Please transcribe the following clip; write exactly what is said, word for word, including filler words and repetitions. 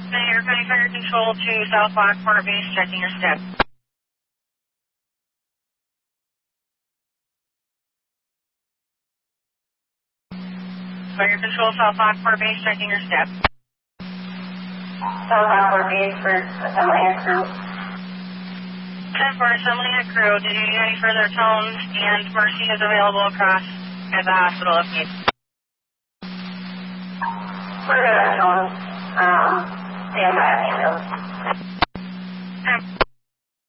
Mayor County Fire Control to South Lockport Base, checking your step. Fire Control, South Lockport Base, checking your step. South Lockport Base for assembly and crew. ten for assembly and crew. Did you need any further tones? And Mercy is available across at the hospital if needed. We're good on tones. Um, stand by, ambulance.